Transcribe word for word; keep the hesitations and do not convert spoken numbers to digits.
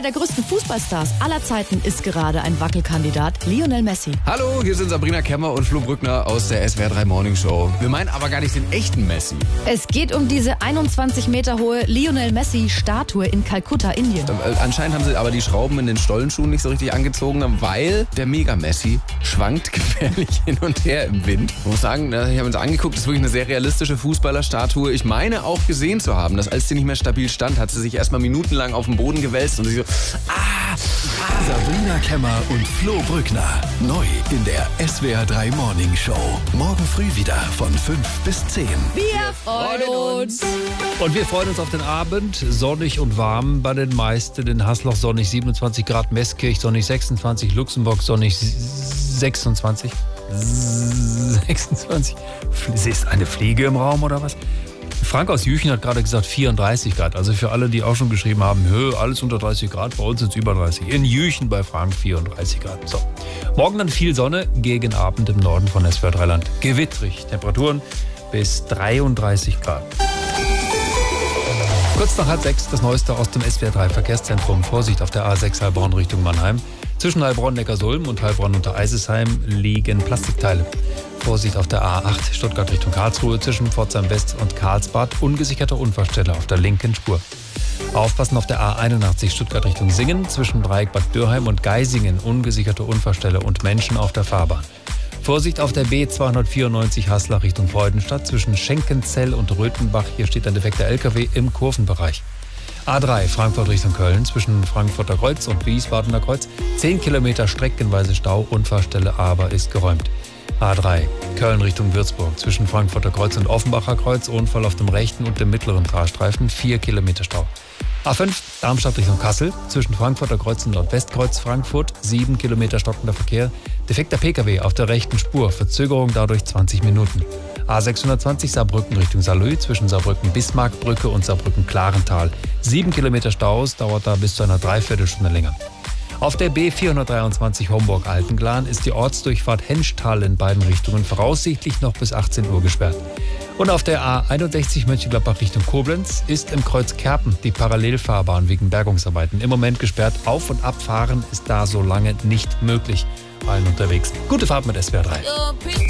Einer der größten Fußballstars aller Zeiten ist gerade ein Wackelkandidat, Lionel Messi. Hallo, hier sind Sabrina Kemmer und Flo Brückner aus der S W R drei Morning Show. Wir meinen aber gar nicht den echten Messi. Es geht um diese einundzwanzig Meter hohe Lionel Messi-Statue in Kalkutta, Indien. Äh, anscheinend haben sie aber die Schrauben in den Stollenschuhen nicht so richtig angezogen, weil der Mega-Messi schwankt gefährlich hin und her im Wind. Ich muss sagen, ich habe uns angeguckt, das ist wirklich eine sehr realistische Fußballerstatue. Ich meine auch gesehen zu haben, dass als sie nicht mehr stabil stand, hat sie sich erstmal minutenlang auf den Boden gewälzt und sich so, ah, ah. Sabrina Kemmer und Flo Brückner. Neu in der S W R drei Morning Show. Morgen früh wieder von fünf bis zehn. Wir freuen uns. Und wir freuen uns auf den Abend. Sonnig und warm bei den meisten. In Hasloch sonnig siebenundzwanzig Grad, Meßkirch sonnig sechsundzwanzig, Luxemburg sonnig sechsundzwanzig. sechsundzwanzig. Ist eine Fliege im Raum oder was? Frank aus Jüchen hat gerade gesagt vierunddreißig Grad. Also für alle, die auch schon geschrieben haben, Hö, alles unter dreißig Grad, bei uns sind es über dreißig. In Jüchen bei Frank vierunddreißig Grad. So. Morgen dann viel Sonne, gegen Abend im Norden von S W R drei Land. Gewittrig, Temperaturen bis dreiunddreißig Grad. Kurz nach halb sechs das Neueste aus dem S W R drei Verkehrszentrum. Vorsicht auf der A sechs Heilbronn Richtung Mannheim. Zwischen Heilbronn-Neckarsulm und Heilbronn-Untereisesheim liegen Plastikteile. Vorsicht auf der A acht Stuttgart Richtung Karlsruhe zwischen Pforzheim West und Karlsbad. Ungesicherte Unfallstelle auf der linken Spur. Aufpassen auf der A einundachtzig Stuttgart Richtung Singen zwischen Dreieck Bad Dürheim und Geisingen. Ungesicherte Unfallstelle und Menschen auf der Fahrbahn. Vorsicht auf der B zweihundertvierundneunzig Haslach Richtung Freudenstadt zwischen Schenkenzell und Röthenbach. Hier steht ein defekter L K W im Kurvenbereich. A drei Frankfurt Richtung Köln zwischen Frankfurter Kreuz und Wiesbadener Kreuz. zehn Kilometer streckenweise Stau, Unfallstelle aber ist geräumt. A drei Köln Richtung Würzburg zwischen Frankfurter Kreuz und Offenbacher Kreuz. Unfall auf dem rechten und dem mittleren Fahrstreifen. vier Kilometer Stau. A fünf Darmstadt Richtung Kassel zwischen Frankfurter Kreuz und Nordwestkreuz Frankfurt. sieben Kilometer stockender Verkehr. Defekter P K W auf der rechten Spur. Verzögerung dadurch zwanzig Minuten. A sechshundertzwanzig Saarbrücken Richtung Saarlouis zwischen Saarbrücken-Bismarckbrücke und Saarbrücken-Klarental. sieben Kilometer Staus, dauert da bis zu einer Dreiviertelstunde länger. Auf der B vierhundertdreiundzwanzig Homburg-Altenklan ist die Ortsdurchfahrt Henschtal in beiden Richtungen voraussichtlich noch bis achtzehn Uhr gesperrt. Und auf der A einundsechzig Mönchengladbach Richtung Koblenz ist im Kreuz Kerpen die Parallelfahrbahn wegen Bergungsarbeiten im Moment gesperrt. Auf- und Abfahren ist da so lange nicht möglich. Allen unterwegs. Gute Fahrt mit S W R drei.